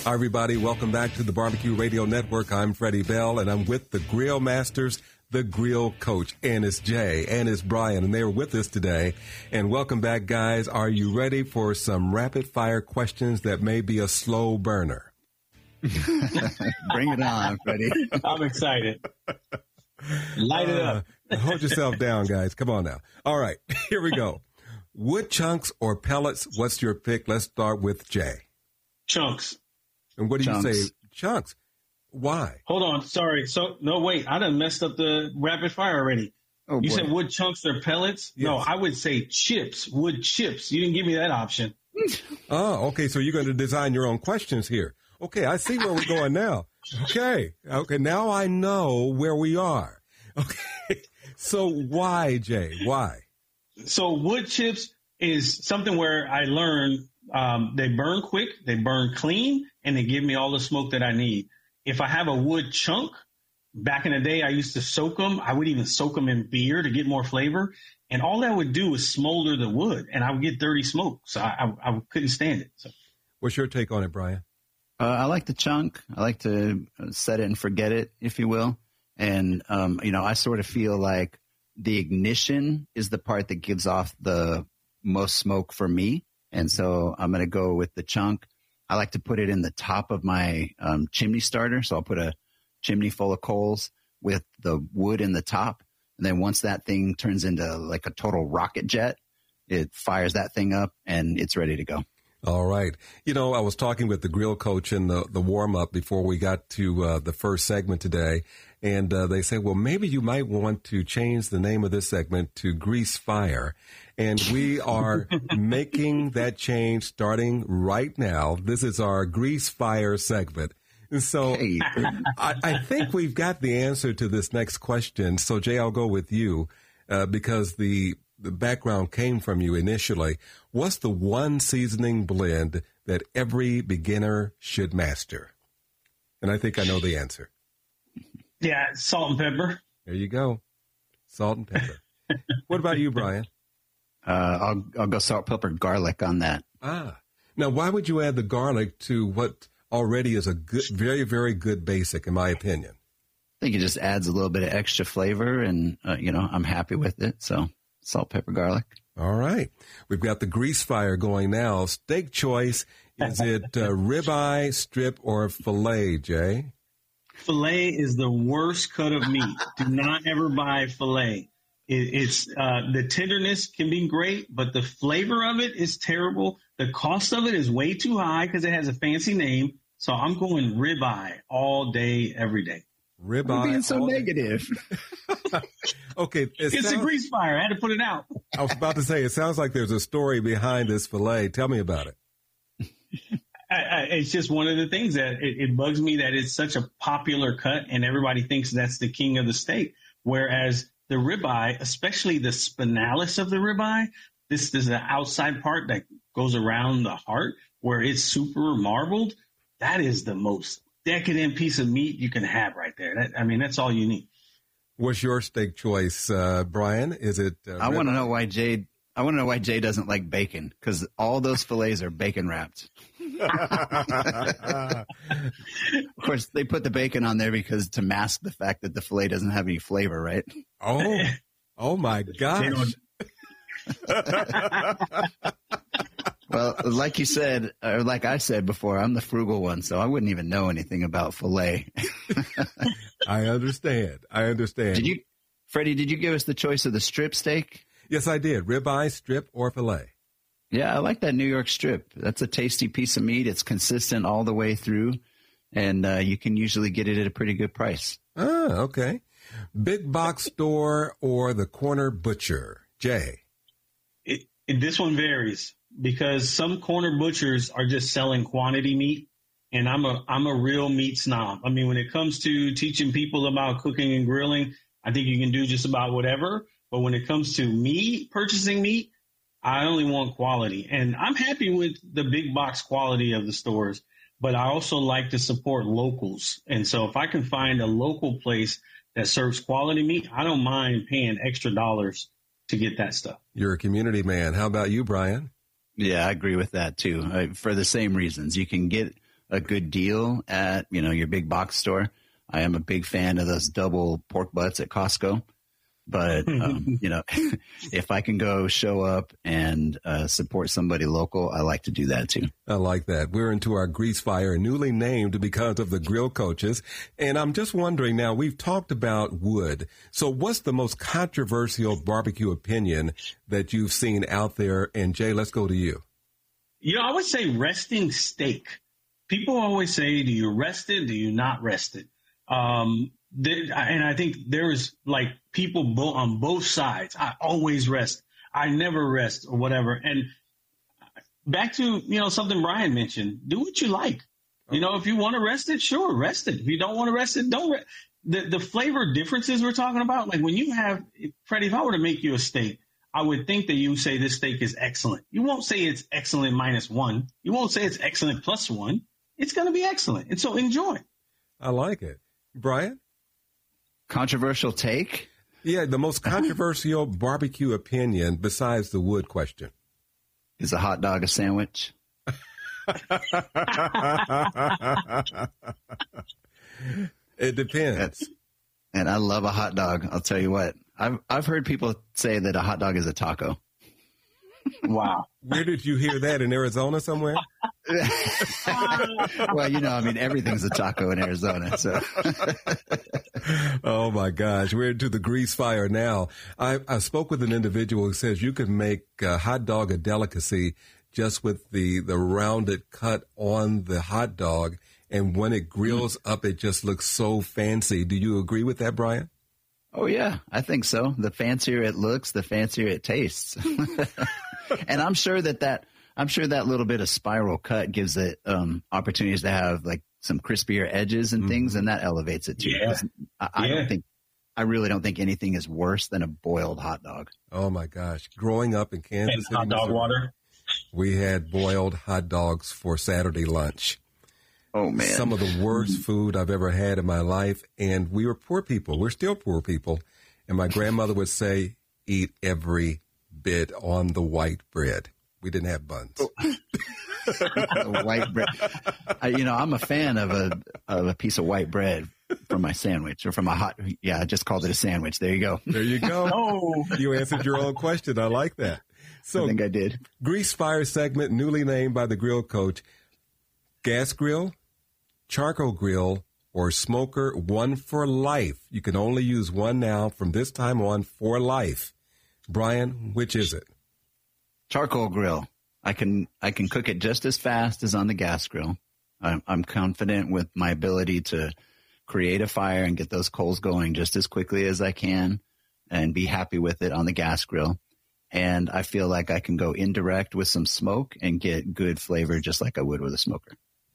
Hi, everybody. Welcome back to the Barbecue Radio Network. I'm Freddie Bell, and I'm with the Grill Masters, the Grill Coach, and it's Jay, and it's Brian, and they're with us today. And welcome back, guys. Are you ready for some rapid-fire questions that may be a slow burner? Bring it on, Freddie. I'm excited. Light it up. Hold yourself down, guys. Come on now. All right, here we go. Wood chunks or pellets? What's your pick? Let's start with Jay. Chunks. And what do you say? Chunks. Why? Hold on. Sorry. So, no, wait. I done messed up the rapid fire already. Oh, you boy. said wood chunks or pellets? Yes. No, I would say chips. Wood chips. You didn't give me that option. Oh, okay. So you're going to design your own questions here. Okay. I see where we're going now. Okay. Now I know where we are. Okay. So why, Jay? Why? So wood chips is something where I learned they burn quick, they burn clean, and they give me all the smoke that I need. If I have a wood chunk, back in the day, I used to soak them. I would even soak them in beer to get more flavor. And all that would do is smolder the wood, and I would get dirty smoke. So I couldn't stand it. So, what's your take on it, Brian? I like the chunk. I like to set it and forget it, if you will. And, I sort of feel like the ignition is the part that gives off the most smoke for me. And so I'm going to go with the chunk. I like to put it in the top of my chimney starter. So I'll put a chimney full of coals with the wood in the top. And then once that thing turns into like a total rocket jet, it fires that thing up and it's ready to go. All right. I was talking with the grill coach in the warm-up before we got to the first segment today, and they said, well, maybe you might want to change the name of this segment to Grease Fire. And we are making that change starting right now. This is our Grease Fire segment. And so Hey. I think we've got the answer to this next question. So, Jay, I'll go with you because the background came from you initially. What's the one seasoning blend that every beginner should master? And I think I know the answer. yeah, salt and pepper. There you go. Salt and pepper. What about you, Brian? I'll go salt, pepper, garlic on that. Now, why would you add the garlic to what already is a good, very, very good basic, in my opinion? I think it just adds a little bit of extra flavor and, I'm happy with it. So salt, pepper, garlic. All right. We've got the Grease Fire going now. Steak choice. Is it ribeye, strip, or filet, Jay? Filet is the worst cut of meat. Do not ever buy filet. It's the tenderness can be great, but the flavor of it is terrible. The cost of it is way too high because it has a fancy name. So I'm going ribeye all day, every day. Ribeye. You're being so negative. Okay. It's a Grease Fire. I had to put it out. I was about to say, it sounds like there's a story behind this filet. Tell me about it. It's just one of the things that it bugs me that it's such a popular cut and everybody thinks that's the king of the steak. Whereas the ribeye, especially the spinalis of the ribeye, this is the outside part that goes around the heart where it's super marbled. That is the most decadent piece of meat you can have right there. That's all you need. What's your steak choice, Brian? Is it? I want to know why Jay doesn't like bacon, because all those fillets are bacon wrapped. Of course, they put the bacon on there because to mask the fact that the fillet doesn't have any flavor, right? Oh my gosh. Well, like you said, or like I said before, I'm the frugal one, so I wouldn't even know anything about filet. I understand. Freddie, did you give us the choice of the strip steak? Yes, I did. Ribeye, strip, or filet. Yeah, I like that New York strip. That's a tasty piece of meat. It's consistent all the way through, and you can usually get it at a pretty good price. Okay. Big box store or the corner butcher? Jay. This one varies because some corner butchers are just selling quantity meat, and I'm a real meat snob. I mean, when it comes to teaching people about cooking and grilling, I think you can do just about whatever. But when it comes to me purchasing meat, I only want quality. And I'm happy with the big box quality of the stores, but I also like to support locals. And so if I can find a local place that serves quality meat, I don't mind paying extra dollars to get that stuff. You're a community man. How about you, Brian? Yeah, I agree with that too. For the same reasons, you can get a good deal at, your big box store. I am a big fan of those double pork butts at Costco. But, if I can go show up and support somebody local, I like to do that too. I like that. We're into our Grease Fire, newly named because of the grill coaches. And I'm just wondering now, we've talked about wood. So what's the most controversial barbecue opinion that you've seen out there? And Jay, let's go to you. I would say resting steak. People always say, do you rest it? Do you not rest it? And I think there is like people on both sides. I always rest. I never rest or whatever. And back to, something Brian mentioned, do what you like. If you want to rest it, sure, rest it. If you don't want to rest it, don't rest. The flavor differences we're talking about, like when you have, Freddie, if I were to make you a steak, I would think that you say this steak is excellent. You won't say it's excellent -1. You won't say it's excellent +1. It's going to be excellent. And so enjoy. I like it. Brian? Controversial take? Yeah, the most controversial barbecue opinion besides the wood question. Is a hot dog a sandwich? It depends. And I love a hot dog. I'll tell you what. I've heard people say that a hot dog is a taco. Wow. Where did you hear that? In Arizona somewhere? Well, everything's a taco in Arizona. So. Oh, my gosh. We're into the Grease Fire now. I spoke with an individual who says you could make a hot dog a delicacy just with the rounded cut on the hot dog. And when it grills up, it just looks so fancy. Do you agree with that, Brian? Oh, yeah, I think so. The fancier it looks, the fancier it tastes. And I'm sure that little bit of spiral cut gives it opportunities to have like some crispier edges and things, and that elevates it too. Yeah. I really don't think anything is worse than a boiled hot dog. Oh my gosh! Growing up in Kansas City, hot dog water. We had boiled hot dogs for Saturday lunch. Oh man! Some of the worst food I've ever had in my life, and we were poor people. We're still poor people, and my grandmother would say, "Eat every bit on the white bread." We didn't have buns. White bread. I'm a fan of a piece of white bread from my sandwich or from a hot. Yeah, I just called it a sandwich. There you go. There you go. Oh, you answered your own question. I like that. So I think I did. Grease Fire segment, newly named by the grill coach. Gas grill, charcoal grill, or smoker, one for life. You can only use one now from this time on for life. Brian, which is it? Charcoal grill. I can cook it just as fast as on the gas grill. I'm confident with my ability to create a fire and get those coals going just as quickly as I can and be happy with it on the gas grill. And I feel like I can go indirect with some smoke and get good flavor just like I would with a smoker.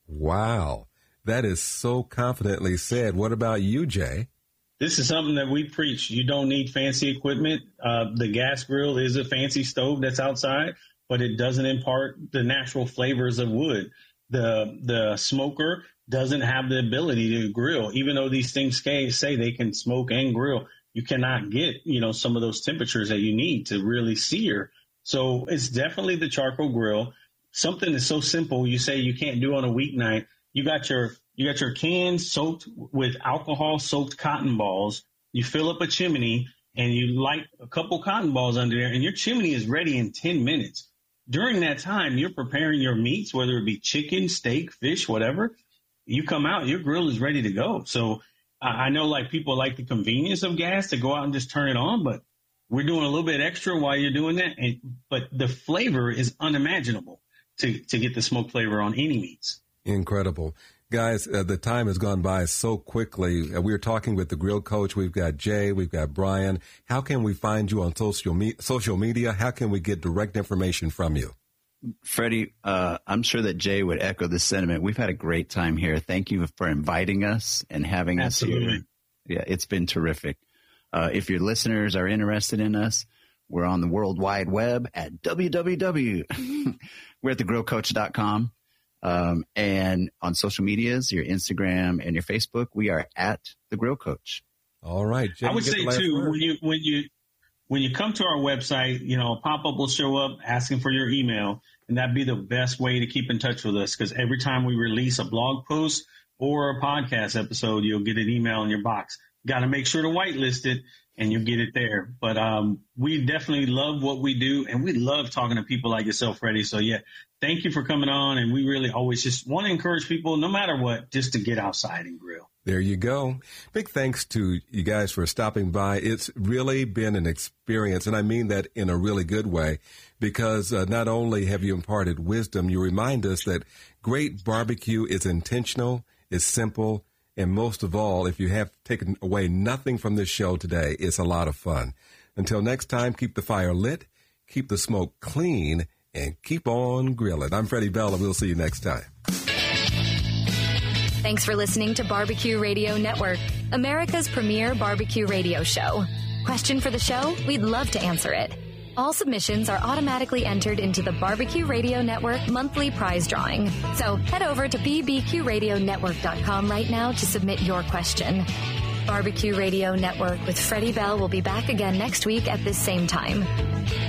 Wow. That is so confidently said. What about you, Jay? This is something that we preach. You don't need fancy equipment. The gas grill is a fancy stove that's outside, but it doesn't impart the natural flavors of wood. The smoker doesn't have the ability to grill. Even though these things say they can smoke and grill, you cannot get, some of those temperatures that you need to really sear. So it's definitely the charcoal grill. Something that's so simple you say you can't do on a weeknight. You got your cans soaked with alcohol-soaked cotton balls. You fill up a chimney and you light a couple cotton balls under there, and your chimney is ready in 10 minutes. During that time, you're preparing your meats, whether it be chicken, steak, fish, whatever. You come out, your grill is ready to go. So I know like people like the convenience of gas to go out and just turn it on, but we're doing a little bit extra while you're doing that. But the flavor is unimaginable to get the smoke flavor on any meats. Incredible. Guys, the time has gone by so quickly. We're talking with the grill coach. We've got Jay. We've got Brian. How can we find you on social media? How can we get direct information from you? Freddie, I'm sure that Jay would echo this sentiment. We've had a great time here. Thank you for inviting us and having Absolutely. us here. Yeah, it's been terrific. If your listeners are interested in us, we're on the World Wide Web at www. We're at thegrillcoach.com. And on social medias, your Instagram and your Facebook, we are at The Grill Coach. All right. Jay, I would say too, when you come to our website, a pop-up will show up asking for your email. And that'd be the best way to keep in touch with us, because every time we release a blog post or a podcast episode, you'll get an email in your box. Got to make sure to whitelist it, and you'll get it there. But we definitely love what we do, and we love talking to people like yourself, Freddie. So, yeah, thank you for coming on. And we really always just want to encourage people, no matter what, just to get outside and grill. There you go. Big thanks to you guys for stopping by. It's really been an experience, and I mean that in a really good way, because not only have you imparted wisdom, you remind us that great barbecue is intentional, is simple, and most of all, if you have taken away nothing from this show today, it's a lot of fun. Until next time, keep the fire lit, keep the smoke clean, and keep on grilling. I'm Freddie Bell, and we'll see you next time. Thanks for listening to Barbecue Radio Network, America's premier barbecue radio show. Question for the show? We'd love to answer it. All submissions are automatically entered into the Barbecue Radio Network monthly prize drawing. So head over to bbqradionetwork.com right now to submit your question. Barbecue Radio Network with Freddie Bell will be back again next week at this same time.